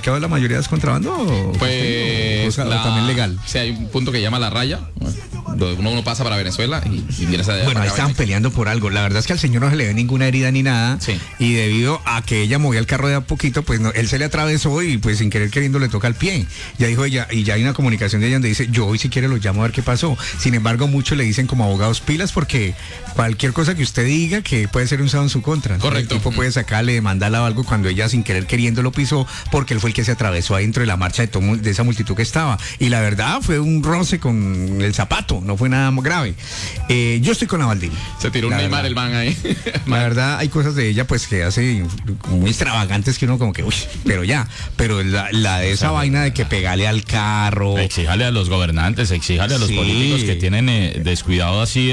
certificado de la mayoría es contrabando? Pues o también legal. O sea, hay un punto que llama la raya, donde uno pasa para Venezuela y ingresa de Bueno, ahí estaban peleando por algo. La verdad es que al señor no se le ve ninguna herida ni nada. Sí. Y debido a que ella movía el carro de a poquito, pues no, él se le atravesó y pues sin querer queriendo le toca el pie. Ya dijo ella, y ya hay una comunicación de ella donde dice, yo hoy si quiere lo llamo a ver qué pasó. Sin embargo, muchos le dicen como abogados pilas porque cualquier cosa que usted diga que puede ser usado en su contra. Correcto. El tipo puede sacarle, demandarla o algo cuando ella sin querer queriendo lo pisó porque él fue el que se atravesó adentro de la marcha de esa multitud que estaba. Y la verdad fue un roce con el zapato, no fue nada grave. Yo estoy con la Valdiri. Se tiró un Neymar el man ahí. La verdad hay cosas de ella pues que hace muy extravagantes que uno como que, uy, pero la de esa vaina de que pegale al carro. Exíjale a los gobernantes, exíjale a los políticos que tienen descuidado así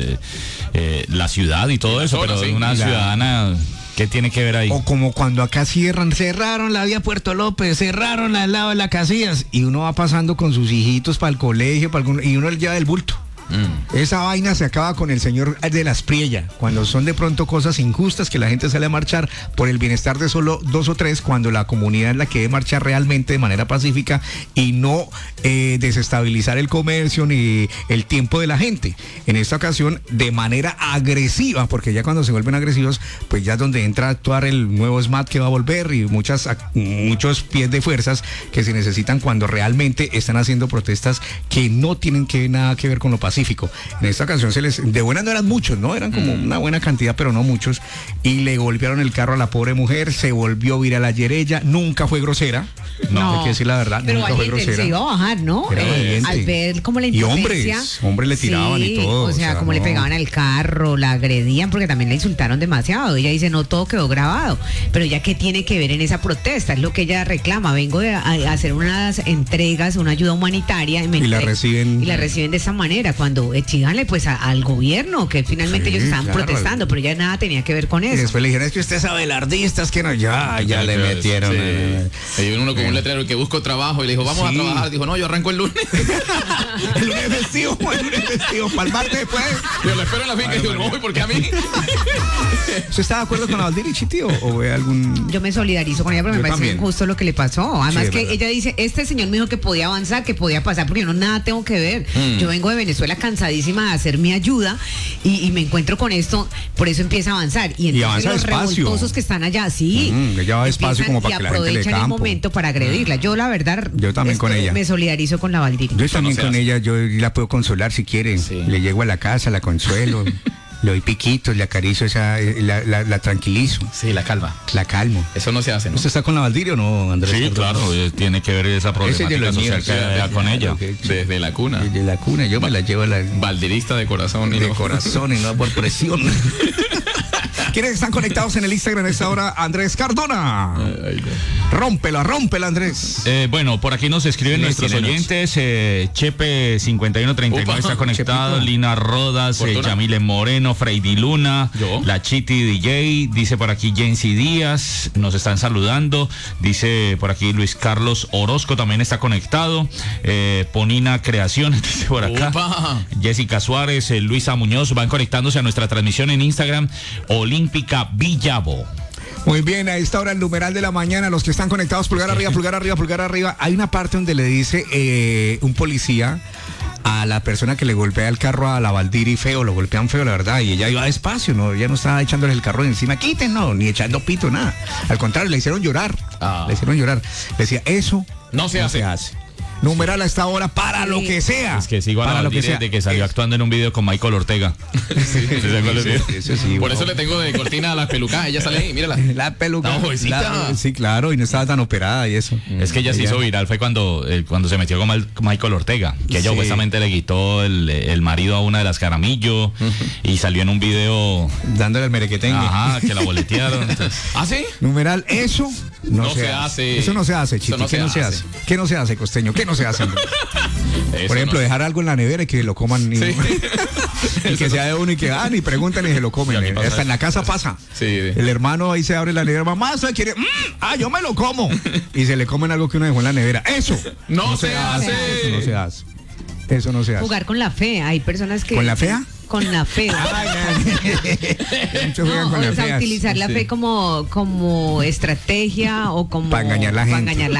la ciudad y todo eso, pero una ciudadana... ¿Qué tiene que ver ahí? O como cuando acá cerraron la vía Puerto López, cerraron al lado de la Casillas y uno va pasando con sus hijitos para el colegio, y uno le lleva el bulto. Esa vaina se acaba con el señor de la Espriella, cuando son de pronto cosas injustas que la gente sale a marchar por el bienestar de solo 2 o 3, cuando la comunidad es la que debe marchar realmente de manera pacífica y no desestabilizar el comercio ni el tiempo de la gente. En esta ocasión de manera agresiva, porque ya cuando se vuelven agresivos, pues ya es donde entra a actuar el nuevo SMAT que va a volver y muchos pies de fuerzas que se necesitan cuando realmente están haciendo protestas que no tienen nada que ver con lo pacífico. En esta ocasión de buenas no eran muchos, ¿no? Eran como una buena cantidad, pero no muchos. Y le golpearon el carro a la pobre mujer, se volvió viral ayer ella, nunca fue grosera. No, hay que decir la verdad, pero nunca fue grosera. Se iba a bajar, ¿no? Al ver como la impotencia. Y hombres le tiraban y todo. O sea, como le pegaban al carro, la agredían, porque también la insultaron demasiado. Ella dice, no, todo quedó grabado. Pero ya, ¿qué tiene que ver en esa protesta? Es lo que ella reclama. Vengo a hacer unas entregas, una ayuda humanitaria. Y la reciben de esa manera. Cuando exíganle pues al gobierno, que finalmente ellos estaban protestando, pero ya nada tenía que ver con eso. Y después le dijeron, es que usted sabe el ardista, es que no, ya le metieron. Sí. Y uno con un letrero que busco trabajo y le dijo, vamos a trabajar. Dijo, no, yo arranco el lunes. el lunes festivo, para el martes después. Yo lo espero en la finca y digo, no, ¿por qué a mí? ¿Usted está de acuerdo con la Valdiri, Chiti, o ve algún...? Yo me solidarizo con ella, pero me parece injusto lo que le pasó. Además que ella dice, este señor me dijo que podía avanzar, que podía pasar, porque yo no nada tengo que ver. Yo vengo de Venezuela cansadísima de hacer mi ayuda y me encuentro con esto, por eso empieza a avanzar. Y entonces los revoltosos que están allá, ella va despacio como para que la gente le aprovechan el momento para agredirla. Yo la verdad, yo también con ella me solidarizo con la Valdiri. Yo también con ella, yo la puedo consolar si quiere. Le llego a la casa, la consuelo. Le doy piquitos, le acaricio, la tranquilizo. Sí, la calma. La calmo. Eso no se hace, ¿no? ¿Usted está con la Valdiri o no, Andrés? Sí, claro, tiene que ver esa problemática social que vea con ella. Desde la cuna. Desde la cuna, yo me la llevo a la... Valdirista de corazón. De corazón y no por presión. ¿Quiénes están conectados en el Instagram a esta hora? Andrés Cardona. Rómpela, Andrés. Bueno, por aquí nos escriben nuestros oyentes. Chepe5139 está conectado. Chepito. Lina Rodas, Yamile Moreno, Freddy Luna, la Chiti DJ. Dice por aquí Jensi Díaz. Nos están saludando. Dice por aquí Luis Carlos Orozco también está conectado. Ponina Creaciones, dice por acá. Upa. Jessica Suárez, Luisa Muñoz van conectándose a nuestra transmisión en Instagram. Olímpica Villavo. Muy bien, a esta hora el numeral de la mañana, los que están conectados, pulgar arriba, pulgar arriba, pulgar arriba. Hay una parte donde le dice un policía a la persona que le golpea el carro a la Valdiri feo, lo golpean feo, la verdad, y ella iba despacio, no, ella no estaba echándole el carro de encima, quiten, no, ni echando pito, nada. Al contrario, le hicieron llorar. Le decía, eso no se hace. Numeral a esta hora para lo que sea. Es que sigo a la Valdiri de que salió actuando en un video con Michael Ortega. Por eso le tengo de cortina a la peluca. Ella sale ahí, mírala. La peluca. Sí, claro, y no estaba tan operada y eso. Es que ella se hizo viral, fue cuando se metió con Michael Ortega, que ella supuestamente le quitó el marido a una de las Caramillo y salió en un video dándole el merequetengue. Ajá, que la boletearon. ¿Ah, sí? Numeral, eso no se hace. Eso no se hace, Chiti. ¿Qué no se hace? ¿Qué no se hace, costeño? ¿Qué no se hace? Por ejemplo, dejar algo en la nevera y que lo coman. Y que sea de uno y que ni preguntan y se lo comen. Hasta en la casa pasa. El hermano ahí se abre la nevera, mamá, ¿eso quiere? Yo me lo como. Y se le comen algo que uno dejó en la nevera. Eso no se hace. Eso no se hace. Eso no se hace. Jugar con la fe. Hay personas que... ¿Con la fea? Con la fe. Muchos juegan con la fe. Utilizar la fe como estrategia o como... Para engañar a la gente.